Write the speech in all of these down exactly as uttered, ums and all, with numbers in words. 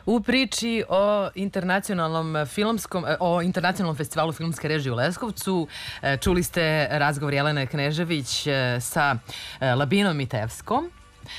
U priči o internacionalnom filmskom, o internacionalnom festivalu filmske režije u Leskovcu čuli ste razgovor Jelene Knežević sa Labinom Mitevskom.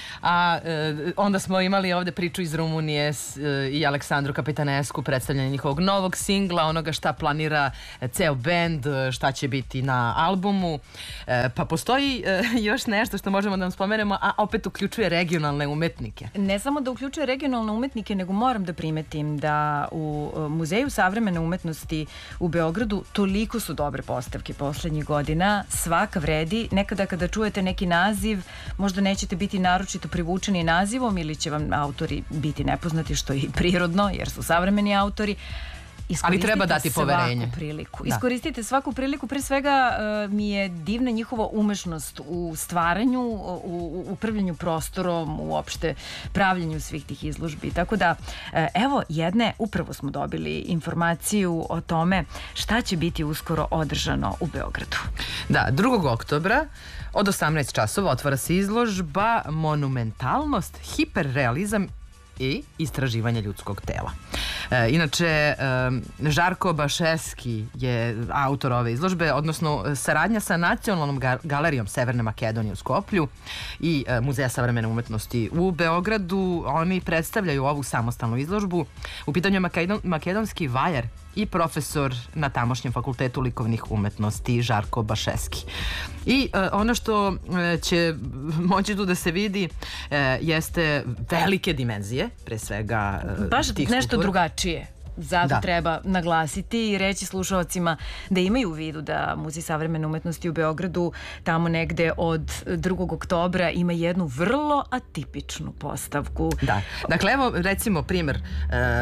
A e, onda smo imali ovde priču iz Rumunije s, e, i Aleksandru Kapitanesku, predstavljanje njihovog novog singla, onoga šta planira ceo bend, šta će biti na albumu. E, pa postoji e, još nešto što možemo da vam spomenemo, a opet uključuje regionalne umetnike. Ne samo da uključuje regionalne umetnike, nego moram da primetim da u Muzeju savremene umetnosti u Beogradu toliko su dobre postavke poslednjih godina, svaka vredi. Nekada kada čujete neki naziv, možda nećete biti naročito privučeni nazivom ili će vam autori biti nepoznati, što je i prirodno jer su savremeni autori. Ali treba dati poverenje. Svaku priliku. Da. Iskoristite svaku priliku. Pre svega uh, mi je divna njihova umešnost u stvaranju, u, u upravljanju prostorom, uopšte pravljenju svih tih izložbi. Tako da, uh, evo jedne, upravo smo dobili informaciju o tome šta će biti uskoro održano u Beogradu. Da, drugog oktobra od osamnaest časova otvara se izložba Monumentalnost, hiperrealizam i istraživanje ljudskog tela. E, inače, e, Žarko Baševski je autor ove izložbe, odnosno saradnja sa Nacionalnom galerijom Severne Makedonije u Skoplju i e, Muzeja savremene umetnosti u Beogradu. Oni predstavljaju ovu samostalnu izložbu. U pitanju je makedon, makedonski vajar i profesor na tamošnjem fakultetu likovnih umetnosti Žarko Baševski. I e, ono što e, će moći tu da se vidi e, jeste velike dimenzije, pre svega e, baš tih nešto kultura. Drugačije. Zato da. Treba naglasiti i reći slušalcima da imaju u vidu da Muzej savremene umetnosti u Beogradu tamo negde od drugog oktobra ima jednu vrlo atipičnu postavku. Da. Dakle, evo recimo primjer, e,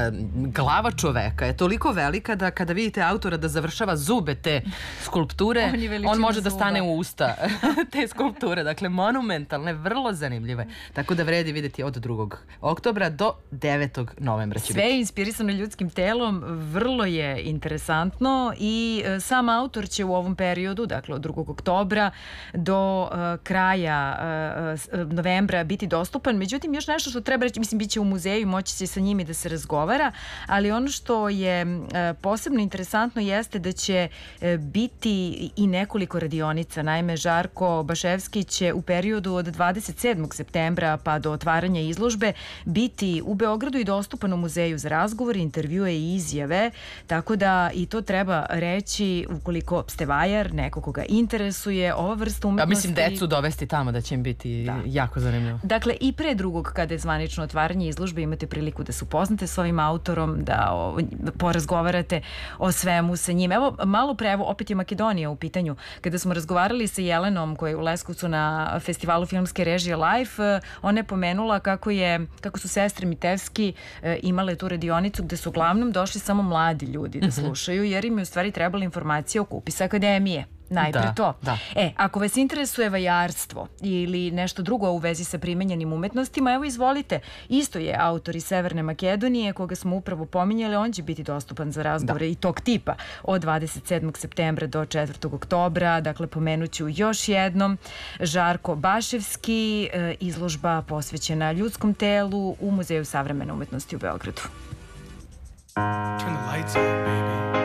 glava čoveka je toliko velika da kada vidite autora da završava zube te skulpture, on, on može da stane u usta te skulpture. Dakle, monumentalne, vrlo zanimljive. Tako da vredi vidjeti od drugog oktobra do devetog novembra. Sve je inspirisano ljudskim telom. Vrlo je interesantno i e, sam autor će u ovom periodu, dakle od drugog oktobra do e, kraja e, novembra biti dostupan. Međutim, još nešto što treba reći, mislim, bit će u muzeju, moći će sa njimi da se razgovara, ali ono što je e, posebno interesantno jeste da će e, biti i nekoliko radionica. Naime, Žarko Baševski će u periodu od dvadeset sedmog septembra pa do otvaranja izložbe biti u Beogradu i dostupan u muzeju za razgovor, intervjue i izjave, tako da i to treba reći ukoliko ste vajar, neko koga interesuje ova vrsta umetnosti. Ja mislim decu dovesti tamo da će im biti da. jako zanimljivo. Dakle, i pre drugog kada je zvanično otvaranje izložbe imate priliku da se upoznate s ovim autorom, da, o, da porazgovarate o svemu sa njim. Evo, malo pre, evo, opet je Makedonija u pitanju. Kada smo razgovarali sa Jelenom koja je u Leskovcu na festivalu filmske režije Life, ona je pomenula kako, je, kako su sestre Mitevski e, imale tu radionicu gde su uglavnom došli samo mladi ljudi da slušaju, jer im je u stvari trebala informacija o Kupis akademije. Najpre da, to. Da. E, ako vas interesuje vajarstvo ili nešto drugo u vezi sa primenjenim umetnostima, evo izvolite. Isto je autor iz Severne Makedonije, koga smo upravo pominjali, on će biti dostupan za razgovore da. i tog tipa od dvadeset sedmog septembra do četvrtog oktobra. Dakle, pomenuću još jednom Žarko Baševski, izložba posvećena ljudskom telu u Muzeju savremene umetnosti u Beogradu. Turn the lights on, baby.